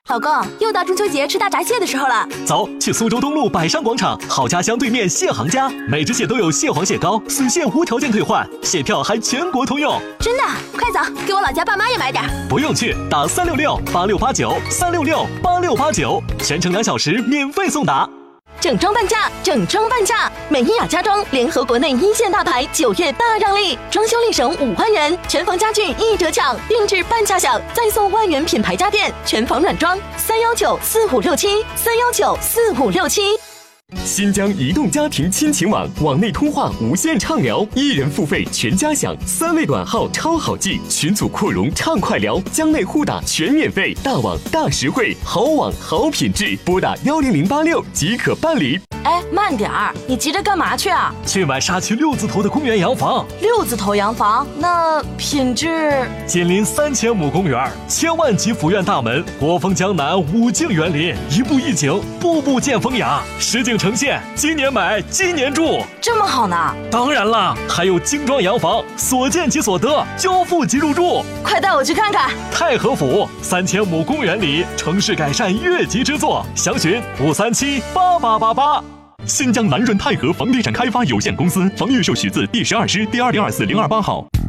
老公，又到中秋节吃大闸蟹的时候了。 走，去苏州东路百商广场好家乡对面蟹行家，每只蟹都有蟹黄蟹膏，随蟹无条件退换，蟹票还全国通用。 真的？快走，给我老家爸妈也买点。 不用去，打366-8689，366-8689，全程2小时免费送达。 整装半价，整装半价！美伊雅家装联合国内一线大牌，9月大让利，装修立省5万元，全房家具一折抢，定制半价享，再送万元品牌家电，全房软装，3194567，3194567。 新疆移动家庭亲情网，网内通话无限畅聊，1人付费全家享，3位短号超好记，群组扩容畅快聊，疆内互打全免费，大网大实惠，好网好品质，拨打10086即可办理。 哎，慢点儿，你急着干嘛去啊？ 去买沙区6字头的公园洋房。 6字头洋房，那品质？ 紧邻3000亩公园，千万级府院大门，国风江南，5境园林，一步一景，步步见风雅，实景呈现，今年买今年住， 这么好呢？ 当然了，还有精装洋房，所见即所得，交付即入住。 快带我去看看。 太和府3000亩公园里，城市改善越级之作，详询5378888。 新疆南润泰和房地产开发有限公司，房预售许字第12师第2024-028号。